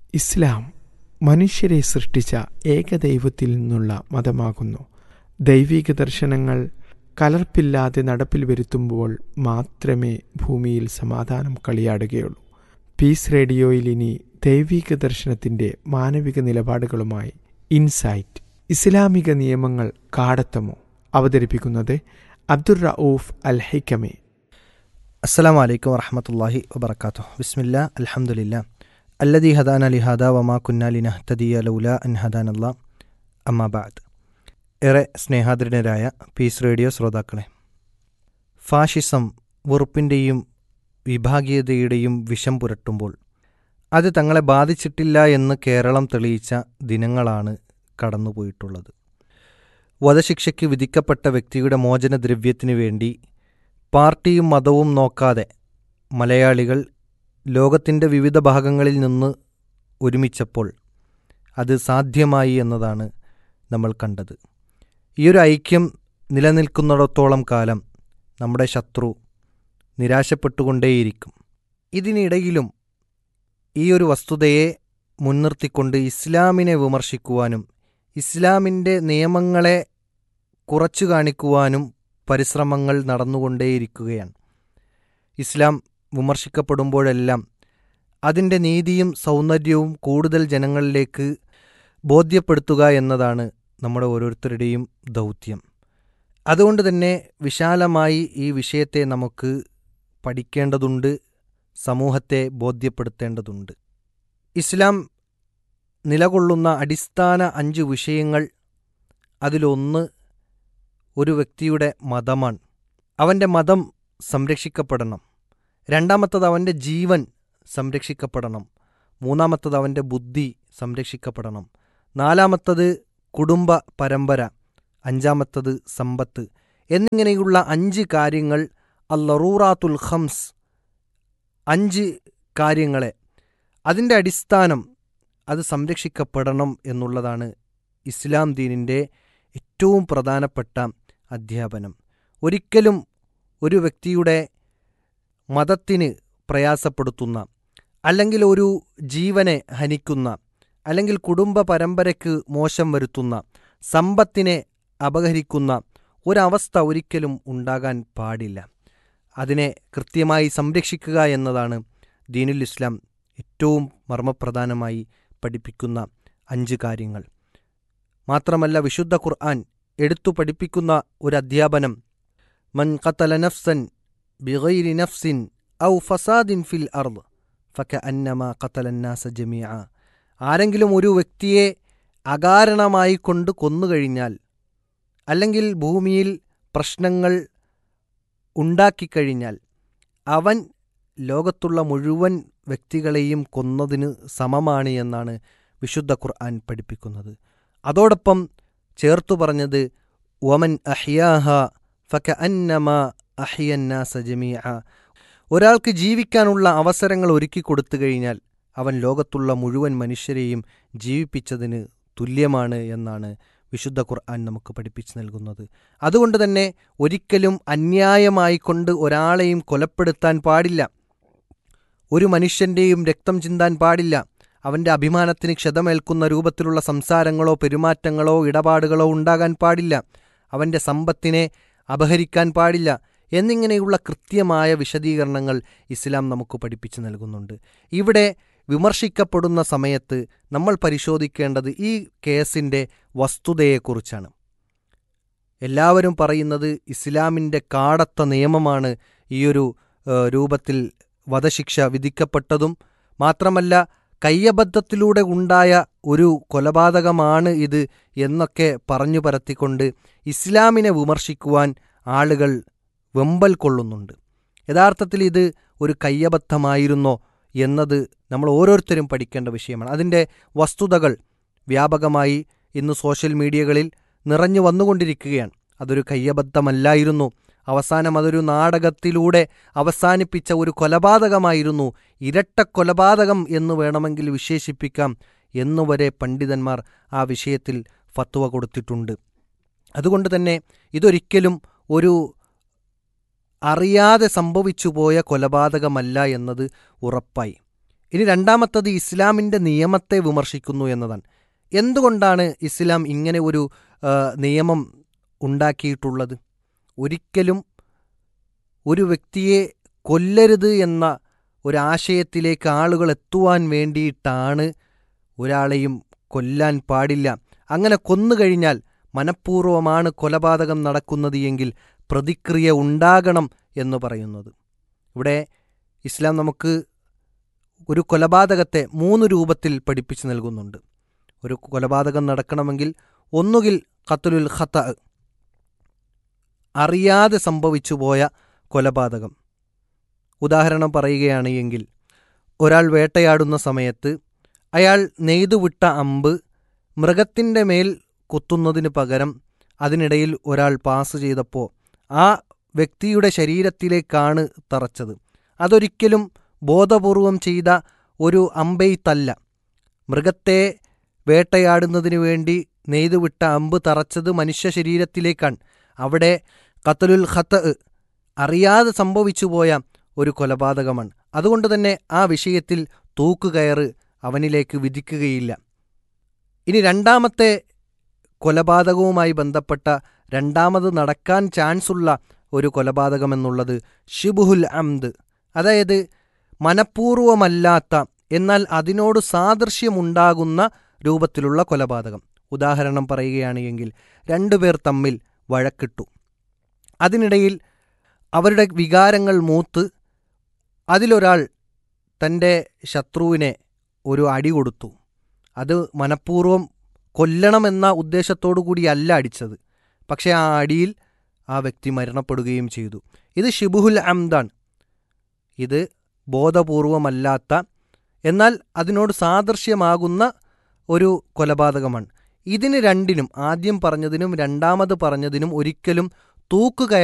ഇസ്ലാം മനുഷ്യരെ സൃഷ്ടിച്ച ഏകദൈവത്തിൽ നിന്നുള്ള മതമാകുന്നു. ദൈവിക ദർശനങ്ങൾ കലർപ്പില്ലാതെ നടപ്പിൽ വരുത്തുമ്പോൾ മാത്രമേ ഭൂമിയിൽ സമാധാനം കളിയാടുകയുള്ളൂ. പീസ് റേഡിയോയിൽ ഇനി ദൈവിക ദർശനത്തിൻ്റെ മാനവിക നിലപാടുകളുമായി ഇൻസൈറ്റ്, ഇസ്ലാമിക നിയമങ്ങൾ കാടത്തമോ? അവതരിപ്പിക്കുന്നത് അബ്ദുർ റഊഫ് അൽ ഹൈക്കമി. അസ്സലാമു അലൈക്കും വറഹ്മത്തുള്ളാഹി വബറകാതുഹു. ബിസ്മില്ലാ അൽഹംദുലില്ലാ അല്ലദീ ഹദാന ലിഹാദാ വമാ കുന്നാ ലിനഹ്തദിയ ലൗലാ അൻ ഹദാനല്ലാഹ്. അമ്മാ ബഅദ്. ഏറെ സ്നേഹാദരനരായ പീസ് റേഡിയോ ശ്രോതാക്കളെ, ഫാഷിസം വെറുപ്പിൻ്റെയും വിഭാഗീയതയുടെയും വിഷം പുരട്ടുമ്പോൾ അത് തങ്ങളെ ബാധിച്ചിട്ടില്ല എന്ന് കേരളം തെളിയിച്ച ദിനങ്ങളാണ് കടന്നുപോയിട്ടുള്ളത്. വധശിക്ഷയ്ക്ക് വിധിക്കപ്പെട്ട വ്യക്തിയുടെ മോചനദ്രവ്യത്തിനു വേണ്ടി പാർട്ടിയും മതവും നോക്കാതെ മലയാളികൾ ലോകത്തിൻ്റെ വിവിധ ഭാഗങ്ങളിൽ നിന്ന് ഒരുമിച്ചപ്പോൾ അത് സാധ്യമായി എന്നതാണ് നമ്മൾ കണ്ടത്. ഈയൊരു ഐക്യം നിലനിൽക്കുന്നിടത്തോളം കാലം നമ്മുടെ ശത്രു നിരാശപ്പെട്ടുകൊണ്ടേയിരിക്കും. ഇതിനിടയിലും ഈയൊരു വസ്തുതയെ മുൻനിർത്തിക്കൊണ്ട് ഇസ്ലാമിനെ വിമർശിക്കുവാനും ഇസ്ലാമിൻ്റെ നിയമങ്ങളെ കുറച്ചു കാണിക്കുവാനും പരിശ്രമങ്ങൾ നടന്നുകൊണ്ടേയിരിക്കുകയാണ്. ഇസ്ലാം വിമർശിക്കപ്പെടുമ്പോഴെല്ലാം അതിൻ്റെ നീതിയും സൗന്ദര്യവും കൂടുതൽ ജനങ്ങളിലേക്ക് ബോധ്യപ്പെടുത്തുക എന്നതാണ് നമ്മുടെ ഓരോരുത്തരുടെയും ദൗത്യം. അതുകൊണ്ട് തന്നെ വിശാലമായി ഈ വിഷയത്തെ നമുക്ക് പഠിക്കേണ്ടതുണ്ട്, സമൂഹത്തെ ബോധ്യപ്പെടുത്തേണ്ടതുണ്ട്. ഇസ്ലാം നിലകൊള്ളുന്ന അടിസ്ഥാന 5 വിഷയങ്ങൾ, അതിലൊന്ന് ഒരു വ്യക്തിയുടെ മതമാണ്. അവൻ്റെ മതം സംരക്ഷിക്കപ്പെടണം. രണ്ടാമത്തത് അവൻ്റെ ജീവൻ സംരക്ഷിക്കപ്പെടണം. മൂന്നാമത്തത് അവൻ്റെ ബുദ്ധി സംരക്ഷിക്കപ്പെടണം. നാലാമത്തത് കുടുംബ പരമ്പര. അഞ്ചാമത്തത് സമ്പത്ത്. എന്നിങ്ങനെയുള്ള 5 കാര്യങ്ങൾ, അൽ-ലറൂറാത്തുൽ ഖംസ്, 5 കാര്യങ്ങളെ, അതിൻ്റെ അടിസ്ഥാനം അത് സംരക്ഷിക്കപ്പെടണം എന്നുള്ളതാണ് ഇസ്ലാം ദീനിൻ്റെ ഏറ്റവും പ്രധാനപ്പെട്ട അധ്യാപനം. ഒരിക്കലും ഒരു വ്യക്തിയുടെ മതത്തിന് പ്രയാസപ്പെടുത്തുന്ന, അല്ലെങ്കിൽ ഒരു ജീവനെ ഹനിക്കുന്ന, അല്ലെങ്കിൽ കുടുംബ പരമ്പരയ്ക്ക് മോശം വരുത്തുന്ന, സമ്പത്തിനെ അപഹരിക്കുന്ന ഒരവസ്ഥ ഒരിക്കലും ഉണ്ടാകാൻ പാടില്ല. അതിനെ കൃത്യമായി സംരക്ഷിക്കുക എന്നതാണ് ദീനുൽ ഇസ്ലാം ഏറ്റവും മർമ്മപ്രധാനമായി പഠിപ്പിക്കുന്ന 5 കാര്യങ്ങൾ. മാത്രമല്ല, വിശുദ്ധ ഖുർആൻ എടുത്തു പഠിപ്പിക്കുന്ന ഒരു അധ്യാപനം, മൻ ഖതല നഫ്സൻ ബിഗൈരി നഫ്സിൻ ഔ ഫസാദിൻ ഫിൽ അർദ് ഫകഅന്നമാ ഖതലന്നാസ ജമീഅ. ആരെങ്കിലും ഒരു വ്യക്തിയെ അകാരണമായി കൊണ്ട് കൊന്നുകഴിഞ്ഞാൽ, അല്ലെങ്കിൽ ഭൂമിയിൽ പ്രശ്നങ്ങൾ ഉണ്ടാക്കിക്കഴിഞ്ഞാൽ, അവൻ ലോകത്തുള്ള മുഴുവൻ വ്യക്തികളെയും കൊന്നതിന് സമമാണ് എന്നാണ് വിശുദ്ധ ഖുർആൻ പഠിപ്പിക്കുന്നത്. അതോടൊപ്പം ചേർത്തു പറഞ്ഞത് വമൻ അഹ്യാഹ ഫകഅന്നമാ അഹ്യന്നാസ ജമീഅ. ഒരാൾക്ക് ജീവിക്കാനുള്ള അവസരങ്ങൾ ഒരുക്കി കൊടുത്തു കഴിഞ്ഞാൽ അവൻ ലോകത്തുള്ള മുഴുവൻ മനുഷ്യരെയും ജീവിപ്പിച്ചതിന് തുല്യമാണ് എന്നാണ് വിശുദ്ധ ഖുർആൻ നമുക്ക് പഠിപ്പിച്ചു നൽകുന്നത്. അതുകൊണ്ട് തന്നെ ഒരിക്കലും അന്യായമായിക്കൊണ്ട് ഒരാളെയും കൊലപ്പെടുത്താൻ പാടില്ല. ഒരു മനുഷ്യൻ്റെയും രക്തം ചിന്താൻ പാടില്ല. അവൻ്റെ അഭിമാനത്തിന് ക്ഷതമേൽക്കുന്ന രൂപത്തിലുള്ള സംസാരങ്ങളോ പെരുമാറ്റങ്ങളോ ഇടപാടുകളോ ഉണ്ടാകാൻ പാടില്ല. അവൻ്റെ സമ്പത്തിനെ അപഹരിക്കാൻ പാടില്ല. എന്നിങ്ങനെയുള്ള കൃത്യമായ വിശദീകരണങ്ങൾ ഇസ്ലാം നമുക്ക് പഠിപ്പിച്ചു നൽകുന്നുണ്ട്. ഇവിടെ വിമർശിക്കപ്പെടുന്ന സമയത്ത് നമ്മൾ പരിശോധിക്കേണ്ടത് ഈ കേസിൻ്റെ വസ്തുതയെക്കുറിച്ചാണ്. എല്ലാവരും പറയുന്നത് ഇസ്ലാമിൻ്റെ കാടത്ത നിയമമാണ് ഈയൊരു രൂപത്തിൽ വധശിക്ഷ വിധിക്കപ്പെട്ടതും, മാത്രമല്ല കയ്യബദ്ധത്തിലൂടെ ഉണ്ടായ ഒരു കൊലപാതകമാണ് ഇത് എന്നൊക്കെ പറഞ്ഞു പരത്തിക്കൊണ്ട് ഇസ്ലാമിനെ വിമർശിക്കുവാൻ ആളുകൾ വെമ്പൽ കൊള്ളുന്നുണ്ട്. യഥാർത്ഥത്തിൽ ഇത് ഒരു കയ്യബദ്ധമായിരുന്നോ എന്നത് നമ്മൾ ഓരോരുത്തരും പഠിക്കേണ്ട വിഷയമാണ്. അതിൻ്റെ വസ്തുതകൾ വ്യാപകമായി ഇന്ന് സോഷ്യൽ മീഡിയകളിൽ നിറഞ്ഞു വന്നുകൊണ്ടിരിക്കുകയാണ്. അതൊരു കയ്യബദ്ധമല്ലായിരുന്നു, അവസാനം അതൊരു നാടകത്തിലൂടെ അവസാനിപ്പിച്ച ഒരു കൊലപാതകമായിരുന്നു, ഇരട്ട കൊലപാതകം എന്ന് വേണമെങ്കിൽ വിശേഷിപ്പിക്കാം എന്നുവരെ പണ്ഡിതന്മാർ ആ വിഷയത്തിൽ ഫത്വ കൊടുത്തിട്ടുണ്ട്. അതുകൊണ്ട് തന്നെ ഇതൊരിക്കലും ഒരു അറിയാതെ സംഭവിച്ചുപോയ കൊലപാതകമല്ല എന്നത് ഉറപ്പായി. ഇനി രണ്ടാമത്തത് ഇസ്ലാമിൻ്റെ നിയമത്തെ വിമർശിക്കുന്നു എന്നതാണ്. എന്തുകൊണ്ടാണ് ഇസ്ലാം ഇങ്ങനെ ഒരു നിയമം ഉണ്ടാക്കിയിട്ടുള്ളത്? ഒരിക്കലും ഒരു വ്യക്തിയെ കൊല്ലരുത് എന്ന ഒരാശയത്തിലേക്ക് ആളുകൾ എത്തുവാൻ വേണ്ടിയിട്ടാണ് ഒരാളെയും കൊല്ലാൻ പാടില്ല. അങ്ങനെ കൊന്നുകഴിഞ്ഞാൽ മനഃപൂർവ്വമാണ് കൊലപാതകം നടക്കുന്നത് എങ്കിൽ പ്രതിക്രിയ ഉണ്ടാകണം എന്ന് പറയുന്നത്. ഇവിടെ ഇസ്ലാം നമുക്ക് ഒരു കൊലപാതകത്തെ 3 രൂപത്തിൽ പഠിപ്പിച്ചു നൽകുന്നുണ്ട്. ഒരു കൊലപാതകം നടക്കണമെങ്കിൽ ഒന്നുകിൽ ഖത്ലുൽ ഖത, അറിയാതെ സംഭവിച്ചു പോയ കൊലപാതകം. ഉദാഹരണം പറയുകയാണ് എങ്കിൽ, ഒരാൾ വേട്ടയാടുന്ന സമയത്ത് അയാൾ നെയ്തുവിട്ട അമ്പ് മൃഗത്തിൻ്റെ മേൽ കുത്തുന്നതിന് പകരം അതിനിടയിൽ ഒരാൾ പാസ് ചെയ്തപ്പോൾ ആ വ്യക്തിയുടെ ശരീരത്തിലേക്കാണ് തറച്ചത്. അതൊരിക്കലും ബോധപൂർവം ചെയ്ത ഒരു അമ്പെയ്ത്തല്ല. മൃഗത്തെ വേട്ടയാടുന്നതിന് വേണ്ടി നെയ്തുവിട്ട അമ്പ് തറച്ചത് മനുഷ്യ ശരീരത്തിലേക്കാണ്. അവിടെ ഖത്ലുൽ ഖത, അറിയാതെ സംഭവിച്ചു പോയ ഒരു കൊലപാതകമാണ്. അതുകൊണ്ട് തന്നെ ആ വിഷയത്തിൽ തൂക്കുകയറ് അവനിലേക്ക് വിധിക്കുകയില്ല. ഇനി രണ്ടാമത്തെ കൊലപാതകവുമായി ബന്ധപ്പെട്ട രണ്ടാമത് നടക്കാൻ ചാൻസുള്ള ഒരു കൊലപാതകം എന്നുള്ളത് ഷിബുഹുൽ അംദ്, അതായത് മനഃപൂർവമല്ലാത്ത എന്നാൽ അതിനോട് സാദൃശ്യമുണ്ടാകുന്ന രൂപത്തിലുള്ള കൊലപാതകം. ഉദാഹരണം പറയുകയാണ് എങ്കിൽ, 2 പേർ തമ്മിൽ വഴക്കിട്ടു. അതിനിടയിൽ അവരുടെ വികാരങ്ങൾ മൂത്ത് അതിലൊരാൾ തൻ്റെ ശത്രുവിനെ ഒരു അടി കൊടുത്തു. അത് മനഃപൂർവ്വം കൊല്ലണമെന്ന ഉദ്ദേശത്തോടു കൂടിയല്ല അടിച്ചത്. പക്ഷേ ആ അടിയിൽ ആ വ്യക്തി മരണപ്പെടുകയും ചെയ്തു. ഇത് ഷിബുഹുൽ അംദാണ്. ഇത് ബോധപൂർവമല്ലാത്ത എന്നാൽ അതിനോട് സാദൃശ്യമാകുന്ന ഒരു കൊലപാതകമാണ്. ഇതിന് രണ്ടിനും, ആദ്യം പറഞ്ഞതിനും രണ്ടാമത് പറഞ്ഞതിനും ഒരിക്കലും തൂക്കുകയർ